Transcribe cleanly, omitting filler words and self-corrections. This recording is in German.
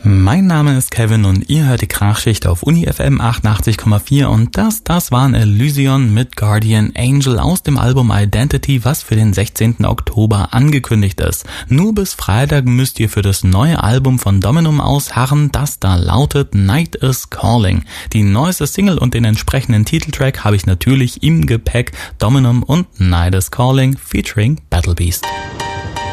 Mein Name ist Kevin und ihr hört die Krachschicht auf Uni FM 88,4 und das waren Elysion mit Guardian Angel aus dem Album Identity, was für den 16. Oktober angekündigt ist. Nur bis Freitag müsst ihr für das neue Album von Dominum ausharren, das da lautet Night is Calling. Die neueste Single und den entsprechenden Titeltrack habe ich natürlich im Gepäck, Dominum und Night is Calling featuring Battle Beast.